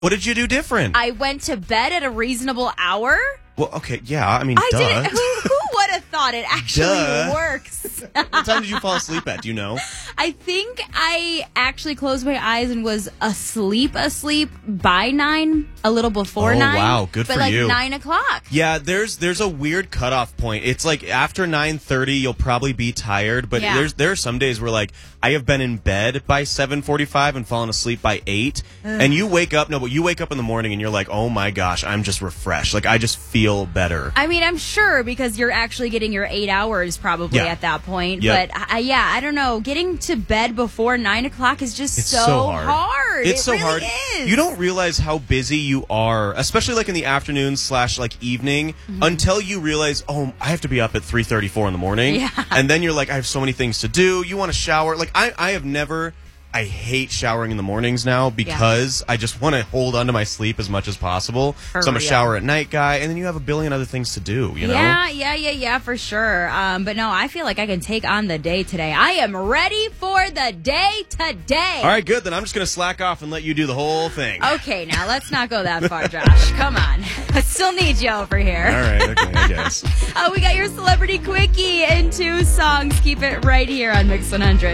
What did you do different? I went to bed at a reasonable hour. Well, okay, yeah, I mean, I duh. didn't. Who would have thought it actually Duh. works? What time did you fall asleep at? Do you know? I think I actually closed my eyes and was asleep by 9, a little before 9. Wow, good but for like you. 9 o'clock. Yeah, there's a weird cutoff point. It's like after 9:30, you'll probably be tired, but Yeah. there are some days where like I have been in bed by 7:45 and fallen asleep by 8, and you wake up in the morning and you're like, oh my gosh, I'm just refreshed. Like I just feel better. I mean, I'm sure because you're actually getting your 8 hours probably Yeah. at that point. Yep. But I don't know. Getting to bed before 9 o'clock is just It's so hard. hard. It's It so really hard. is. You don't realize how busy you are, especially like in the afternoon / like evening, Mm-hmm. until you realize, oh, I have to be up at 3:34 in the morning. Yeah. And then you're like, I have so many things to do. You want to shower. Like I have never. I hate showering in the mornings now because I just want to hold on to my sleep as much as possible. For so I'm a real. shower at night guy, and then you have a billion other things to do, you know? Yeah, for sure. But no, I feel like I can take on the day today. I am ready for the day today. All right, good. Then I'm just going to slack off and let you do the whole thing. Okay, now let's not go that far, Josh. Come on. I still need you over here. All right, okay, I guess. We got your Celebrity Quickie in 2 songs. Keep it right here on Mix 100.